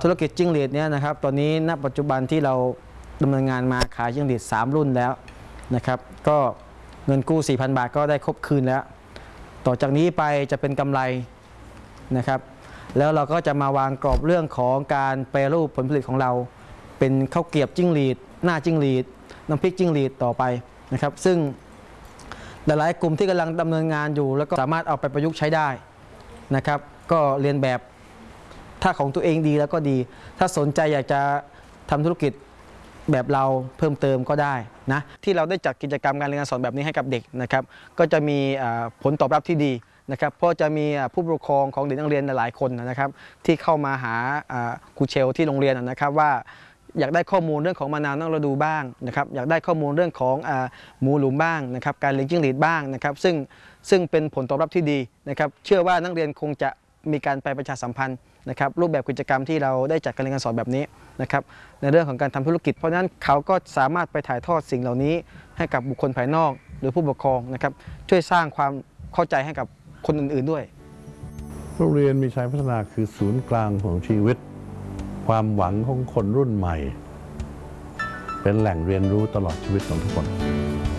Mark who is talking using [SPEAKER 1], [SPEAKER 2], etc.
[SPEAKER 1] ธุรกิจจิ้งหรีดเนี่ยนะครับตอนนี้ณปัจจุบันที่เราดำเนินงานมาขายจิ้งหรีด3รุ่นแล้วนะครับก็เงินกู้ 4,000 บาทก็ได้ครบคืนแล้วต่อจากนี้ไปจะเป็นกำไรนะครับแล้วเราก็จะมาวางกรอบเรื่องของการแปรรูปผลผลิตของเราเป็นข้าวเกรียบจิ้งหรีดหน้าจิ้งหรีดน้ำพริกจิ้งหรีดต่อไปนะครับซึ่งหลายๆกลุ่มที่กำลังดำเนินงานอยู่แล้วก็สามารถเอาไปประยุกต์ใช้ได้นะครับก็เรียนแบบถ้าของตัวเองดีแล้วก็ดีถ้าสนใจอยากจะทำธุรกิจแบบเราเพิ่มเติมก็ได้นะที่เราได้จัดกิจกรรมการเรียนการสอนแบบนี้ให้กับเด็กนะครับก็จะมีผลตอบรับที่ดีนะครับเพราะจะมีผู้ปกครองของเด็กนักเรียนหลายคนนะครับที่เข้ามาหาครูเชลที่โรงเรียนนะครับว่าอยากได้ข้อมูลเรื่องของมะนาวนอกฤดูบ้างนะครับอยากได้ข้อมูลเรื่องของหมูหลุมบ้างนะครับการเลี้ยงจิ้งหรีดบ้างนะครับซึ่งเป็นผลตอบรับที่ดีนะครับเชื่อว่านักเรียนคงจะมีการไปประชาสัมพันธ์นะครับรูปแบบกิจกรรมที่เราได้จัดการเรียนการสอนแบบนี้นะครับในเรื่องของการทำธุรกิจเพราะฉะนั้นเขาก็สามารถไปถ่ายทอดสิ่งเหล่านี้ให้กับบุคคลภายนอกหรือผู้ปกครองนะครับช่วยสร้างความเข้าใจให้กับคนอื่นๆด้วย
[SPEAKER 2] โรงเรียนมีชัยพัฒนาคือศูนย์กลางของชีวิตความหวังของคนรุ่นใหม่เป็นแหล่งเรียนรู้ตลอดชีวิตของทุกคน